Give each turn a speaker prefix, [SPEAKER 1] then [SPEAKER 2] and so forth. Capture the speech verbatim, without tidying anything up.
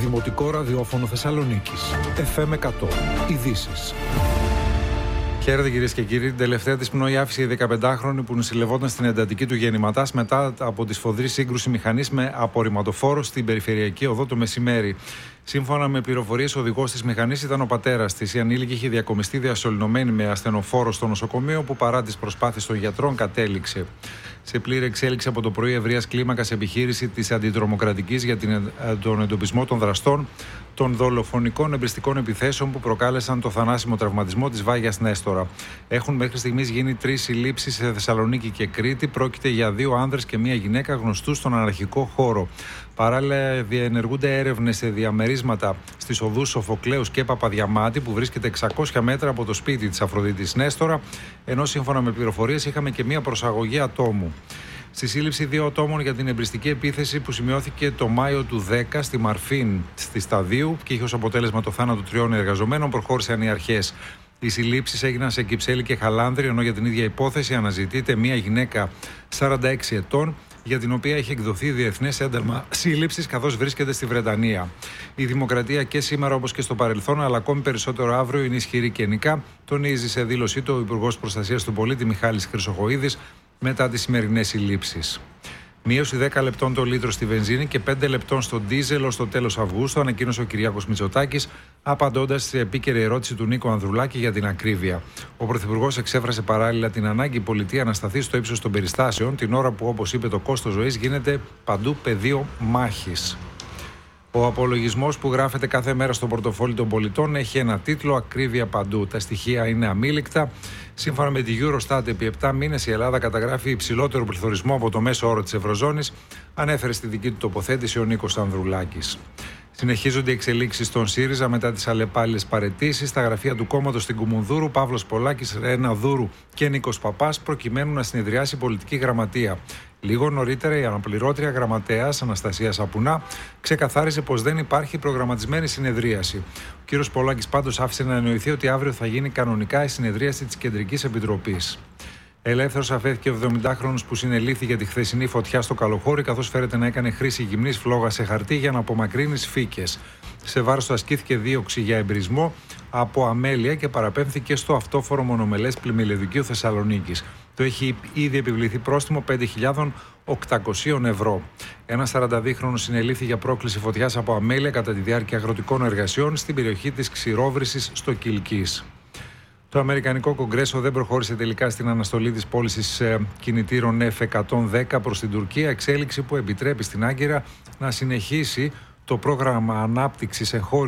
[SPEAKER 1] Δημοτικό ραδιόφωνο Θεσσαλονίκης. εφ εμ εκατό. Ειδήσεις.
[SPEAKER 2] Χαίρετε κυρίες και κύριοι. Την τελευταία της πνοή άφησε η δεκαπεντάχρονη που νοσηλευόταν στην εντατική του Γεννηματάς μετά από τη σφοδρή σύγκρουση μηχανής με απορριμματοφόρο στην περιφερειακή οδό το μεσημέρι. Σύμφωνα με πληροφορίες, ο οδηγός της μηχανής ήταν ο πατέρας της. Η ανήλικη είχε διακομιστεί διασωληνωμένη με ασθενοφόρο στο νοσοκομείο, που παρά τις προσπάθειες των γιατρών κατέληξε. Σε πλήρη εξέλιξη από το πρωί, ευρείας κλίμακας επιχείρηση της αντιτρομοκρατικής για την, τον εντοπισμό των δραστών των δολοφονικών εμπριστικών επιθέσεων που προκάλεσαν το θανάσιμο τραυματισμό της Βάγιας Νέστορα. Έχουν μέχρι στιγμής γίνει τρεις συλλήψεις σε Θεσσαλονίκη και Κρήτη. Πρόκειται για δύο άνδρες και μία γυναίκα γνωστούς στον αναρχικό χώρο. Παράλληλα, διενεργούνται έρευνες σε διαμερίσματα στις οδούς Σοφοκλέους και Παπαδιαμάτη, που βρίσκεται εξακόσια μέτρα από το σπίτι της Αφροδίτης Νέστορα, ενώ σύμφωνα με πληροφορίες είχαμε και μία προσαγωγή ατόμου. Στη σύλληψη δύο ατόμων για την εμπριστική επίθεση που σημειώθηκε το Μάιο του δέκα στη Μαρφίν στη Σταδίου και είχε ως αποτέλεσμα το θάνατο τριών εργαζομένων, προχώρησαν οι αρχές. Οι συλλήψεις έγιναν σε Κυψέλη και Χαλάνδρη, ενώ για την ίδια υπόθεση αναζητείται μία γυναίκα σαράντα έξι ετών, για την οποία έχει εκδοθεί διεθνές ένταλμα σύλληψης, καθώς βρίσκεται στη Βρετανία. Η Δημοκρατία και σήμερα, όπως και στο παρελθόν, αλλά ακόμη περισσότερο αύριο, είναι ισχυρή και ενικά, τονίζει σε δήλωσή του ο Υπουργός Προστασίας του Πολίτη Μιχάλης Χρυσοχοΐδης μετά τις σημερινές συλλήψεις. Μείωση δέκα λεπτών το λίτρο στη βενζίνη και πέντε λεπτών στο ντίζελ ως το τέλος Αυγούστου, ανακοίνωσε ο Κυριάκος Μητσοτάκης, απαντώντας στη επίκαιρη ερώτηση του Νίκο Ανδρουλάκη για την ακρίβεια. Ο Πρωθυπουργός εξέφρασε παράλληλα την ανάγκη η πολιτεία να σταθεί στο ύψος των περιστάσεων, την ώρα που, όπως είπε, το κόστος ζωής γίνεται παντού πεδίο μάχης. Ο απολογισμός που γράφεται κάθε μέρα στο πορτοφόλι των πολιτών έχει ένα τίτλο «Ακρίβεια παντού». Τα στοιχεία είναι αμίλικτα. Σύμφωνα με τη Eurostat, επί επτά μήνες η Ελλάδα καταγράφει υψηλότερο πληθωρισμό από το μέσο όρο της Ευρωζώνης, ανέφερε στη δική του τοποθέτηση ο Νίκος Ανδρουλάκης. Συνεχίζονται οι εξελίξεις στον ΣΥΡΙΖΑ μετά τις αλλεπάλληλες παραιτήσεις. Στα γραφεία του κόμματος στην Κουμουνδούρου, Παύλος Πολάκης, Ρένα Δούρου και Νίκος Παπάς προκειμένου να συνεδριάσει η πολιτική γραμματεία. Λίγο νωρίτερα, η αναπληρώτρια γραμματέας Αναστασία Σαπουνά ξεκαθάρισε πως δεν υπάρχει προγραμματισμένη συνεδρίαση. Ο κύριος Πολάκης πάντως άφησε να εννοηθεί ότι αύριο θα γίνει κανονικά η συνεδρίαση της Κεντρικής Επιτροπής. Ελεύθερος αφέθηκε ο εβδομηντάχρονος που συνελήφθη για τη χθεσινή φωτιά στο Καλοχώρι, καθώς φέρεται να έκανε χρήση γυμνής φλόγας σε χαρτί για να απομακρύνει σφίκες. Σε βάρος του ασκήθηκε δίωξη για εμπρισμό από αμέλεια και παραπέμφθηκε στο αυτόφορο μονομελές πλημμυλεδικείο Θεσσαλονίκης. Το έχει ήδη επιβληθεί πρόστιμο πέντε χιλιάδες οκτακόσια ευρώ. Ένας σαρανταδύχρονος συνελήφθη για πρόκληση φωτιάς από αμέλεια κατά τη διάρκεια αγροτικών εργασιών στην περιοχή της Ξηρόβρυσης στο Κιλκής. Το Αμερικανικό Κογκρέσο δεν προχώρησε τελικά στην αναστολή της πώλησης κινητήρων εφ εκατόν δέκα προς την Τουρκία, εξέλιξη που επιτρέπει στην Άγκυρα να συνεχίσει το πρόγραμμα ανάπτυξης εγχώριου